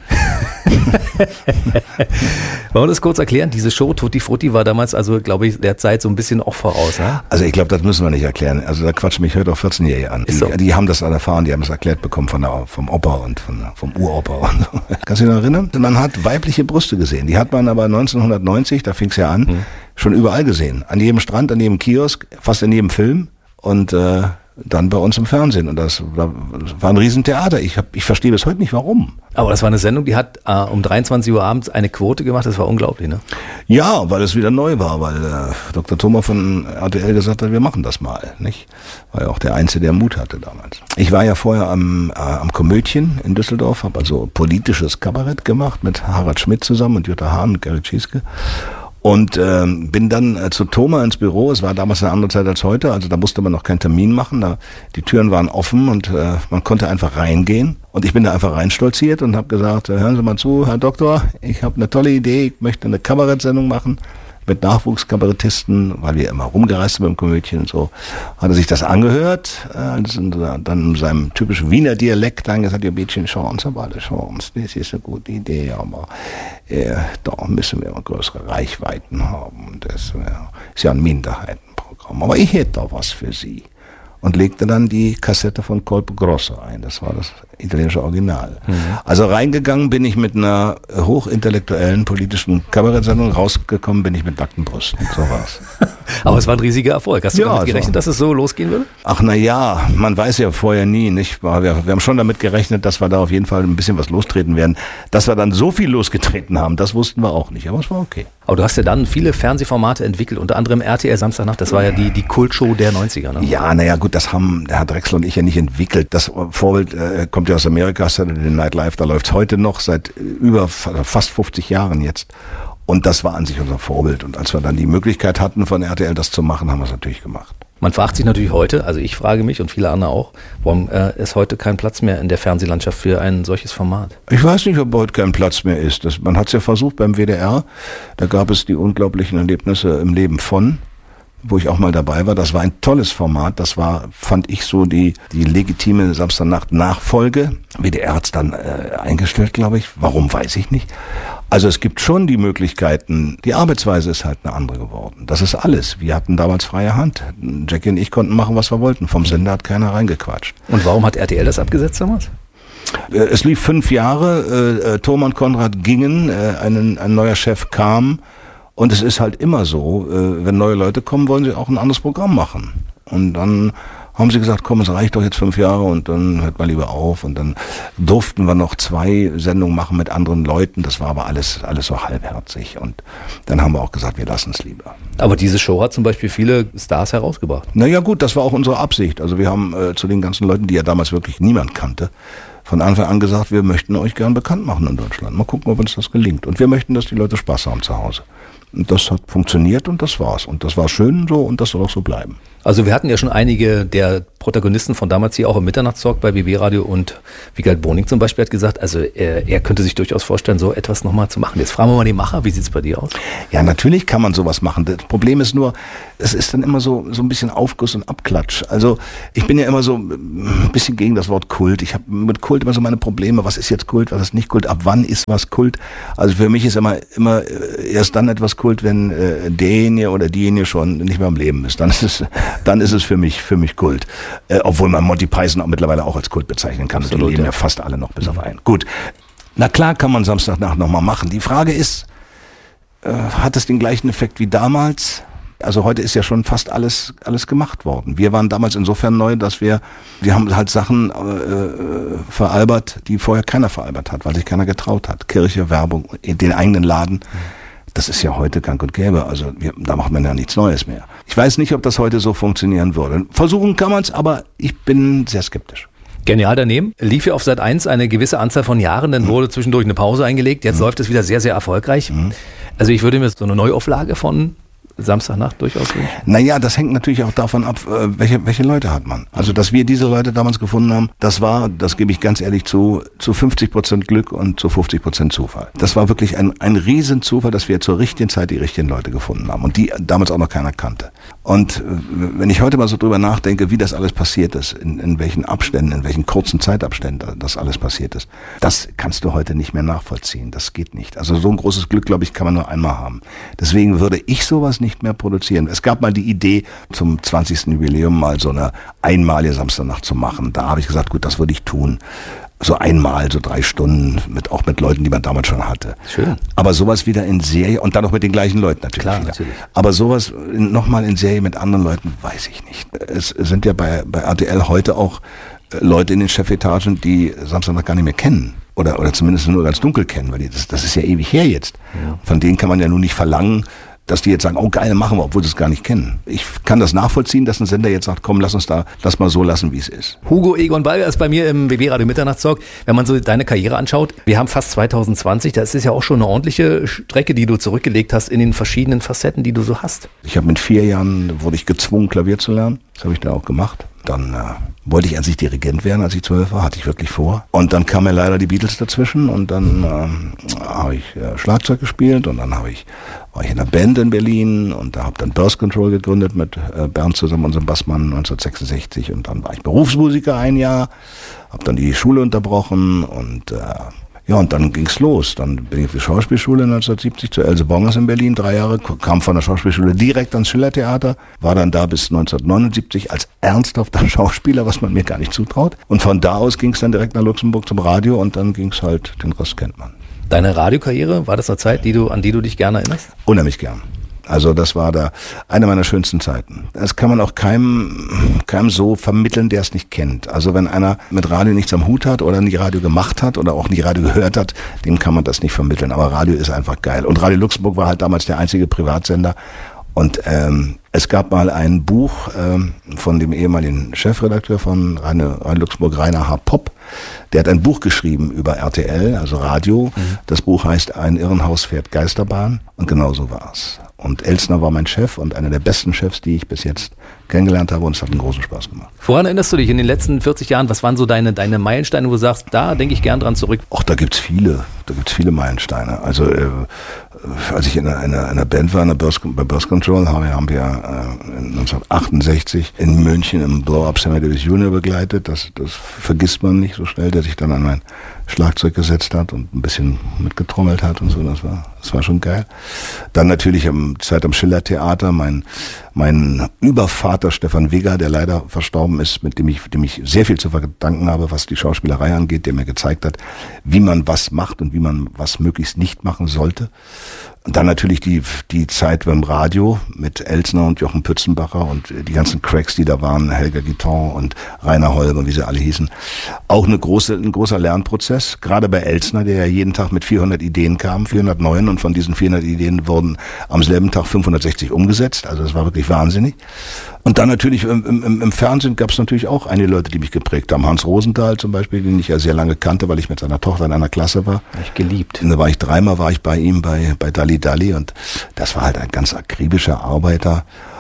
wollen wir das kurz erklären? Diese Show Tutti Frutti war damals, also glaube ich, der Zeit so ein bisschen auch voraus. Ne? Also ich glaube, das müssen wir nicht erklären. Also da quatschen mich heute auch vierzehnjährige an. Die, so. die haben das alle erfahren, die haben es erklärt bekommen von der, vom Opa und von, vom Uropa. Und so. Kannst du dich noch erinnern? Man hat weibliche Brüste gesehen. Die hat man aber neunzehnhundertneunzig, da fing es ja an, mhm. schon überall gesehen. An jedem Strand, an jedem Kiosk, fast in jedem Film. Und äh, dann bei uns im Fernsehen. Und das war, war ein Riesentheater. Ich, hab, ich verstehe bis heute nicht, warum. Aber das war eine Sendung, die hat äh, um dreiundzwanzig Uhr abends eine Quote gemacht. Das war unglaublich, ne? Ja, weil es wieder neu war, weil äh, Doktor Thoma von R T L gesagt hat, wir machen das mal, nicht? War ja auch der Einzige, der Mut hatte damals. Ich war ja vorher am, äh, am Komödien in Düsseldorf, habe also politisches Kabarett gemacht mit Harald Schmidt zusammen und Jutta Hahn und Gerrit Schieske. Und ähm, bin dann äh, zu Thoma ins Büro. Es war damals eine andere Zeit als heute, also da musste man noch keinen Termin machen. Da, die Türen waren offen und äh, man konnte einfach reingehen. Und ich bin da einfach reinstolziert und habe gesagt, äh, hören Sie mal zu, Herr Doktor, ich habe eine tolle Idee, ich möchte eine Kabarettsendung machen mit Nachwuchskabarettisten, weil wir immer rumgereist sind beim Komödien und so. Hat er sich das angehört, äh, dann in seinem typischen Wiener Dialekt dann gesagt, ihr Mädchen, Chance, aber alle Chance, das ist eine gute Idee, aber äh, da müssen wir größere Reichweiten haben. Das äh, ist ja ein Minderheitenprogramm. Aber ich hätte da was für Sie. Und legte dann die Kassette von Colpo Grosso ein. Das war das italienische Original. Mhm. Also reingegangen bin ich mit einer hochintellektuellen politischen Kabarettsendung, rausgekommen bin ich mit nackten Brüsten. So war's. Aber es war ein riesiger Erfolg. Hast du ja, damit gerechnet, also, dass es so losgehen würde? Ach na ja, man weiß ja vorher nie, nicht? Wir, wir haben schon damit gerechnet, dass wir da auf jeden Fall ein bisschen was lostreten werden. Dass wir dann so viel losgetreten haben, das wussten wir auch nicht. Aber es war okay. Aber du hast ja dann viele Fernsehformate entwickelt, unter anderem R T L Samstagnacht. Das war ja die, die Kultshow der neunziger. Ne? Ja, naja gut, das haben der Herr Drechsel und ich ja nicht entwickelt. Das Vorbild äh, kommt ja aus Amerika, Saturday Night Live, da läuft's heute noch, seit über fast fünfzig Jahren jetzt. Und das war an sich unser Vorbild. Und als wir dann die Möglichkeit hatten, von R T L das zu machen, haben wir es natürlich gemacht. Man fragt sich natürlich heute, also ich frage mich und viele andere auch, warum äh, ist heute kein Platz mehr in der Fernsehlandschaft für ein solches Format? Ich weiß nicht, ob heute kein Platz mehr ist. Das, man hat es ja versucht beim W D R. Da gab es die unglaublichen Erlebnisse im Leben von, wo ich auch mal dabei war. Das war ein tolles Format. Das war, fand ich, so die, die legitime Samstagnacht-Nachfolge. W D R hat es dann äh, eingestellt, glaube ich. Warum, weiß ich nicht. Also es gibt schon die Möglichkeiten. Die Arbeitsweise ist halt eine andere geworden. Das ist alles. Wir hatten damals freie Hand. Jackie und ich konnten machen, was wir wollten. Vom Sender hat keiner reingequatscht. Und warum hat R T L das abgesetzt damals? Es lief fünf Jahre. Äh, Thoma und Konrad gingen. Äh, ein, ein neuer Chef kam. Und es ist halt immer so, äh, wenn neue Leute kommen, wollen sie auch ein anderes Programm machen. Und dann haben sie gesagt, komm, es reicht doch jetzt fünf Jahre und dann hört mal lieber auf. Und dann durften wir noch zwei Sendungen machen mit anderen Leuten. Das war aber alles, alles so halbherzig. Und dann haben wir auch gesagt, wir lassen es lieber. Aber diese Show hat zum Beispiel viele Stars herausgebracht. Naja gut, das war auch unsere Absicht. Also wir haben äh, zu den ganzen Leuten, die ja damals wirklich niemand kannte, von Anfang an gesagt, wir möchten euch gern bekannt machen in Deutschland. Mal gucken, ob uns das gelingt. Und wir möchten, dass die Leute Spaß haben zu Hause. Und das hat funktioniert und das war's. Und das war schön so und das soll auch so bleiben. Also wir hatten ja schon einige der Protagonisten von damals hier auch im Mitternachtstalk bei B B Radio und Wiegald Boning zum Beispiel hat gesagt, also er, er könnte sich durchaus vorstellen, so etwas nochmal zu machen. Jetzt fragen wir mal den Macher, wie sieht's bei dir aus? Ja, natürlich kann man sowas machen. Das Problem ist nur, es ist dann immer so so ein bisschen Aufguss und Abklatsch. Also ich bin ja immer so ein bisschen gegen das Wort Kult. Ich habe mit Kult immer so meine Probleme. Was ist jetzt Kult, was ist nicht Kult? Ab wann ist was Kult? Also für mich ist immer immer erst dann etwas Kult, wenn äh, derjenige oder diejenige schon nicht mehr am Leben ist. Dann ist es dann ist es für mich für mich Kult. Äh, obwohl man Monty Python auch mittlerweile auch als Kult bezeichnen kann. Absolut, die leben ja. ja fast alle noch bis auf einen. Gut. Na klar kann man Samstagnacht nochmal machen. Die Frage ist, äh, hat es den gleichen Effekt wie damals? Also heute ist ja schon fast alles alles gemacht worden. Wir waren damals insofern neu, dass wir wir haben halt Sachen äh, veralbert, die vorher keiner veralbert hat, weil sich keiner getraut hat. Kirche, Werbung, den eigenen Laden. Das ist ja heute gang und gäbe. Also wir, da macht man ja nichts Neues mehr. Ich weiß nicht, ob das heute so funktionieren würde. Versuchen kann man es, aber ich bin sehr skeptisch. Genial daneben. Lief ja auf Sat eins eine gewisse Anzahl von Jahren, dann wurde zwischendurch eine Pause eingelegt. Jetzt mhm. läuft es wieder sehr, sehr erfolgreich. Mhm. Also ich würde mir so eine Neuauflage von Samstagnacht durchaus wünschen. Naja, das hängt natürlich auch davon ab, welche, welche Leute hat man. Also, dass wir diese Leute damals gefunden haben, das war, das gebe ich ganz ehrlich zu, zu fünfzig Prozent Glück und zu fünfzig Prozent Zufall. Das war wirklich ein, ein Riesenzufall, dass wir zur richtigen Zeit die richtigen Leute gefunden haben und die damals auch noch keiner kannte. Und wenn ich heute mal so drüber nachdenke, wie das alles passiert ist, in, in welchen Abständen, in welchen kurzen Zeitabständen das alles passiert ist, das kannst du heute nicht mehr nachvollziehen. Das geht nicht. Also so ein großes Glück, glaube ich, kann man nur einmal haben. Deswegen würde ich sowas nicht mehr produzieren. Es gab mal die Idee, zum zwanzigsten Jubiläum mal so eine einmalige Samstagnacht zu machen. Da habe ich gesagt, gut, das würde ich tun. So einmal, so drei Stunden, mit auch mit Leuten, die man damals schon hatte. Schön. Aber sowas wieder in Serie und dann noch mit den gleichen Leuten natürlich. Klar, wieder. natürlich. Aber sowas nochmal in Serie mit anderen Leuten, weiß ich nicht. Es sind ja bei, bei R T L heute auch Leute in den Chefetagen, die Samstagnacht gar nicht mehr kennen. Oder, oder zumindest nur ganz dunkel kennen, weil die, das, das ist ja ewig her jetzt. Ja. Von denen kann man ja nun nicht verlangen, dass die jetzt sagen, oh geil, machen wir, obwohl sie es gar nicht kennen. Ich kann das nachvollziehen, dass ein Sender jetzt sagt, komm, lass uns da, lass mal so lassen, wie es ist. Hugo Egon Balger ist bei mir im B B Radio Mitternachtstalk. Wenn man so deine Karriere anschaut, wir haben fast zwanzig zwanzig, das ist ja auch schon eine ordentliche Strecke, die du zurückgelegt hast in den verschiedenen Facetten, die du so hast. Ich habe mit vier Jahren, wurde ich gezwungen, Klavier zu lernen. Das habe ich da auch gemacht. Dann äh, wollte ich an sich Dirigent werden, als ich zwölf war, hatte ich wirklich vor. Und dann kamen mir leider die Beatles dazwischen und dann äh, habe ich äh, Schlagzeug gespielt und dann habe ich war ich in einer Band in Berlin und da habe dann Birth Control gegründet mit äh, Bernd zusammen, unserem Bassmann, neunzehnhundertsechsundsechzig und dann war ich Berufsmusiker ein Jahr, habe dann die Schule unterbrochen und äh, ja, und dann ging's los. Dann bin ich auf die Schauspielschule neunzehnhundertsiebzig zu Else Bongers in Berlin, drei Jahre, kam von der Schauspielschule direkt ans Schillertheater, war dann da bis neunzehnhundertneunundsiebzig als ernsthafter Schauspieler, was man mir gar nicht zutraut. Und von da aus ging's dann direkt nach Luxemburg zum Radio und dann ging's halt, den Rest kennt man. Deine Radiokarriere, war das eine Zeit, die du, an die du dich gerne erinnerst? Unheimlich gern. Also das war da eine meiner schönsten Zeiten. Das kann man auch keinem, keinem so vermitteln, der es nicht kennt. Also wenn einer mit Radio nichts am Hut hat oder nie Radio gemacht hat oder auch nie Radio gehört hat, dem kann man das nicht vermitteln. Aber Radio ist einfach geil. Und Radio Luxemburg war halt damals der einzige Privatsender. Und ähm, es gab mal ein Buch ähm, von dem ehemaligen Chefredakteur von Radio, Radio Luxemburg, Rainer H. Popp. Der hat ein Buch geschrieben über R T L, also Radio. Mhm. Das Buch heißt Ein Irrenhaus fährt Geisterbahn. Und genau so war's. Und Elsner war mein Chef und einer der besten Chefs, die ich bis jetzt kennengelernt habe, und es hat einen großen Spaß gemacht. Woran erinnerst du dich in den letzten vierzig Jahren? Was waren so deine, deine Meilensteine, wo du sagst, da denke ich gern dran zurück? Ach, da gibt's viele. Da gibt's viele Meilensteine. Also äh, als ich in einer, in einer Band war, in der Birth, bei Birth Control, haben wir, haben wir äh, neunzehnhundertachtundsechzig in München im Blow-Up Cemetery Junior begleitet. Das, das vergisst man nicht so schnell, der sich dann an mein Schlagzeug gesetzt hat und ein bisschen mitgetrommelt hat und so. Das war, das war schon geil. Dann natürlich am Zeit am Schillertheater, mein, mein Übervater Stefan Wigger, der leider verstorben ist, mit dem ich, dem ich sehr viel zu verdanken habe, was die Schauspielerei angeht, der mir gezeigt hat, wie man was macht und wie man was möglichst nicht machen sollte. Und dann natürlich die, die Zeit beim Radio mit Elsner und Jochen Pützenbacher und die ganzen Cracks, die da waren, Helga Guiton und Rainer Holger, wie sie alle hießen. Auch eine große, ein großer Lernprozess, gerade bei Elsner, der ja jeden Tag mit vierhundert Ideen kam, vierhundertneun, und von diesen vierhundert Ideen wurden am selben Tag fünfhundertsechzig umgesetzt, also das war wirklich wahnsinnig. Und dann natürlich im, im, im Fernsehen gab es natürlich auch einige Leute, die mich geprägt haben. Hans Rosenthal zum Beispiel, den ich ja sehr lange kannte, weil ich mit seiner Tochter in einer Klasse war. Ich geliebt. Und da war ich dreimal war ich bei ihm bei bei Dalli Dalli, und das war halt ein ganz akribischer Arbeiter.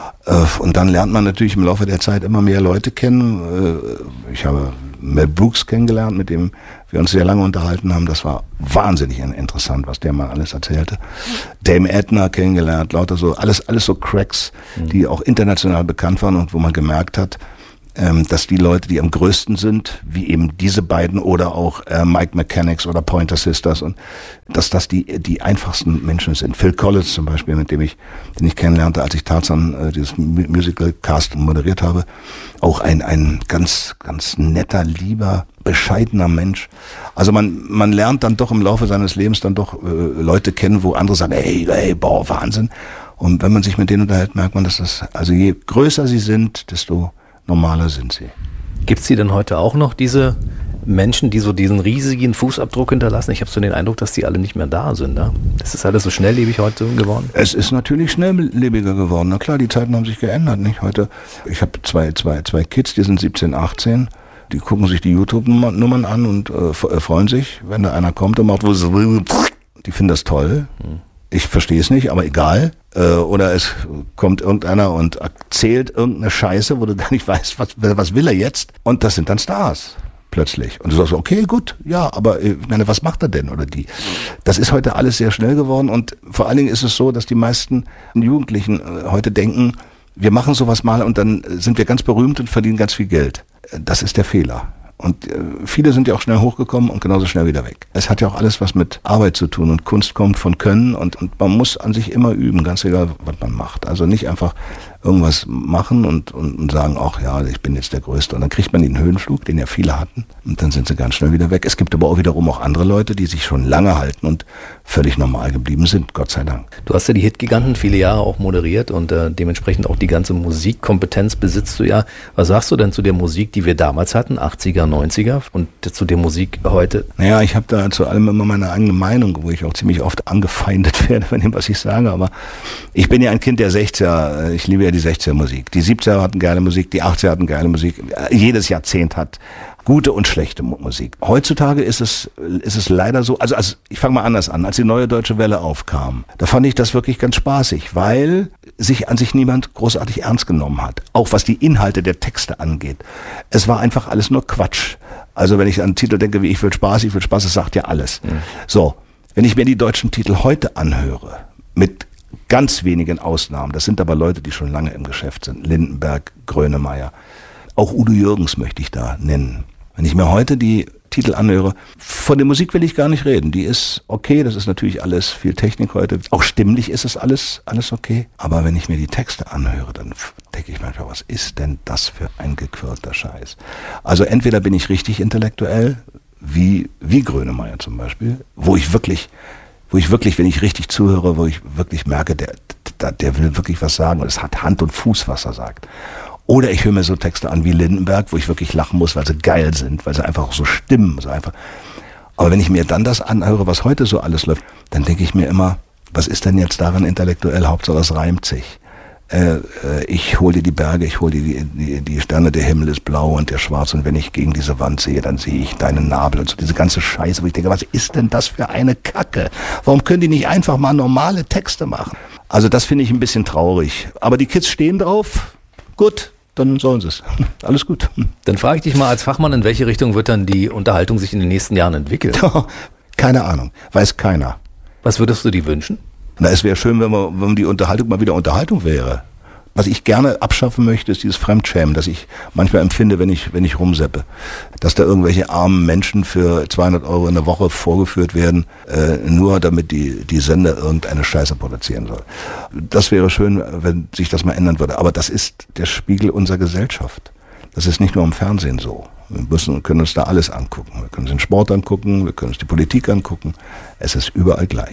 Und dann lernt man natürlich im Laufe der Zeit immer mehr Leute kennen. Ich habe Mel Brooks kennengelernt, mit dem wir uns sehr lange unterhalten haben. Das war wahnsinnig interessant, was der mal alles erzählte. Dame Edna kennengelernt, lauter so, alles, alles so Cracks, die auch international bekannt waren und wo man gemerkt hat, dass die Leute, die am größten sind, wie eben diese beiden oder auch äh, Mike Mechanics oder Pointer Sisters, und dass das die die einfachsten Menschen sind. Phil Collins zum Beispiel, mit dem ich, den ich kennenlernte, als ich Tarzan äh, dieses Musical Cast moderiert habe, auch ein ein ganz ganz netter, lieber, bescheidener Mensch. Also man man lernt dann doch im Laufe seines Lebens dann doch äh, Leute kennen, wo andere sagen, hey, hey, boah, Wahnsinn. Und wenn man sich mit denen unterhält, merkt man, dass das, also je größer sie sind, desto normaler sind sie. Gibt es die denn heute auch noch, diese Menschen, die so diesen riesigen Fußabdruck hinterlassen? Ich habe so den Eindruck, dass die alle nicht mehr da sind. Ne? Das ist alles so schnelllebig heute geworden. Es ist natürlich schnelllebiger geworden. Na klar, die Zeiten haben sich geändert. Nicht heute. Ich habe zwei, zwei, zwei Kids, die sind siebzehn, achtzehn. Die gucken sich die YouTube-Nummern an und äh, freuen sich, wenn da einer kommt und macht, wo sie, die finden das toll. Hm. Ich verstehe es nicht, aber egal. Oder es kommt irgendeiner und erzählt irgendeine Scheiße, wo du gar nicht weißt, was, was will er jetzt? Und das sind dann Stars plötzlich. Und du sagst, okay, gut, ja, aber ich meine, was macht er denn oder die? Das ist heute alles sehr schnell geworden, und vor allen Dingen ist es so, dass die meisten Jugendlichen heute denken, wir machen sowas mal und dann sind wir ganz berühmt und verdienen ganz viel Geld. Das ist der Fehler. Und äh, viele sind ja auch schnell hochgekommen und genauso schnell wieder weg. Es hat ja auch alles was mit Arbeit zu tun, und Kunst kommt von Können, und, und man muss an sich immer üben, ganz egal, was man macht. Also nicht einfach irgendwas machen und, und, und sagen, ach ja, ich bin jetzt der Größte. Und dann kriegt man den Höhenflug, den ja viele hatten, und dann sind sie ganz schnell wieder weg. Es gibt aber auch wiederum auch andere Leute, die sich schon lange halten und völlig normal geblieben sind, Gott sei Dank. Du hast ja die Hitgiganten viele Jahre auch moderiert, und äh, dementsprechend auch die ganze Musikkompetenz besitzt du ja. Was sagst du denn zu der Musik, die wir damals hatten, achtziger, neunziger, und zu der Musik heute? Naja, ich habe da zu allem immer meine eigene Meinung, wo ich auch ziemlich oft angefeindet werde von dem, was ich sage, aber ich bin ja ein Kind der sechziger, ich liebe ja die sechziger Musik. Die siebziger hatten geile Musik, die achtziger hatten geile Musik. Jedes Jahrzehnt hat gute und schlechte Musik. Heutzutage ist es ist es leider so, also, also ich fange mal anders an, als die Neue Deutsche Welle aufkam, da fand ich das wirklich ganz spaßig, weil sich an sich niemand großartig ernst genommen hat, auch was die Inhalte der Texte angeht. Es war einfach alles nur Quatsch. Also wenn ich an einen Titel denke, wie ich will Spaß, ich will Spaß, das sagt ja alles. Mhm. So, wenn ich mir die deutschen Titel heute anhöre, mit ganz wenigen Ausnahmen, das sind aber Leute, die schon lange im Geschäft sind, Lindenberg, Grönemeyer, auch Udo Jürgens möchte ich da nennen. Wenn ich mir heute die Titel anhöre, von der Musik will ich gar nicht reden. Die ist okay, das ist natürlich alles viel Technik heute. Auch stimmlich ist es alles, alles okay. Aber wenn ich mir die Texte anhöre, dann denke ich manchmal, was ist denn das für ein gequirlter Scheiß? Also entweder bin ich richtig intellektuell, wie, wie Grönemeyer zum Beispiel, wo ich wirklich, wo ich wirklich, wenn ich richtig zuhöre, wo ich wirklich merke, der, der, der will wirklich was sagen. Es hat Hand und Fuß, was er sagt. Oder ich höre mir so Texte an wie Lindenberg, wo ich wirklich lachen muss, weil sie geil sind, weil sie einfach auch so stimmen. So einfach. Aber wenn ich mir dann das anhöre, was heute so alles läuft, dann denke ich mir immer, was ist denn jetzt daran intellektuell? Hauptsache es reimt sich. Äh, äh, ich hole dir die Berge, ich hole dir die, die, die Sterne, der Himmel ist blau und der schwarz, und wenn ich gegen diese Wand sehe, dann sehe ich deinen Nabel und so diese ganze Scheiße, wo ich denke, was ist denn das für eine Kacke? Warum können die nicht einfach mal normale Texte machen? Also das finde ich ein bisschen traurig. Aber die Kids stehen drauf, gut. Dann sollen sie es. Alles gut. Dann frage ich dich mal als Fachmann, in welche Richtung wird dann die Unterhaltung sich in den nächsten Jahren entwickeln? Keine Ahnung. Weiß keiner. Was würdest du dir wünschen? Na, es wäre schön, wenn, wir, wenn die Unterhaltung mal wieder Unterhaltung wäre. Was ich gerne abschaffen möchte, ist dieses Fremdschämen, das ich manchmal empfinde, wenn ich, wenn ich rumseppe. Dass da irgendwelche armen Menschen für zweihundert Euro in der Woche vorgeführt werden, äh, nur damit die, die Sender irgendeine Scheiße produzieren soll. Das wäre schön, wenn sich das mal ändern würde. Aber das ist der Spiegel unserer Gesellschaft. Das ist nicht nur im Fernsehen so. Wir müssen, können uns da alles angucken. Wir können uns den Sport angucken, wir können uns die Politik angucken. Es ist überall gleich.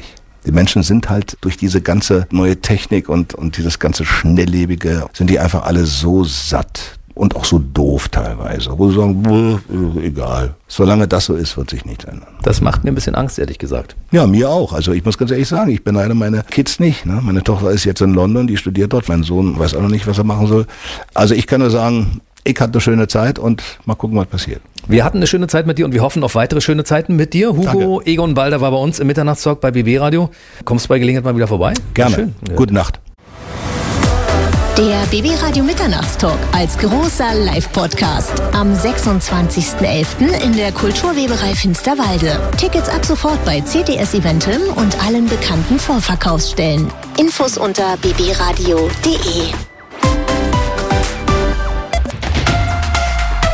Die Menschen sind halt durch diese ganze neue Technik und, und dieses ganze Schnelllebige, sind die einfach alle so satt und auch so doof teilweise, wo sie sagen, egal. Solange das so ist, wird sich nichts ändern. Das macht mir ein bisschen Angst, ehrlich gesagt. Ja, mir auch. Also ich muss ganz ehrlich sagen, ich beneide meine Kids nicht. Ne? Meine Tochter ist jetzt in London, die studiert dort. Mein Sohn weiß auch noch nicht, was er machen soll. Also ich kann nur sagen, ich hatte eine schöne Zeit und mal gucken, was passiert. Wir hatten eine schöne Zeit mit dir und wir hoffen auf weitere schöne Zeiten mit dir. Hugo Danke. Egon Balder war bei uns im Mitternachtstalk bei B B Radio. Kommst du bei Gelegenheit mal wieder vorbei? Gerne. Schön. Ja. Gute Nacht. Der B B Radio Mitternachtstalk als großer Live-Podcast am sechsundzwanzigsten elften in der Kulturweberei Finsterwalde. Tickets ab sofort bei C D S Eventim und allen bekannten Vorverkaufsstellen. Infos unter b b radio punkt d e.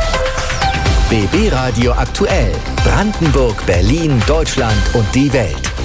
B B Radio aktuell. Brandenburg, Berlin, Deutschland und die Welt.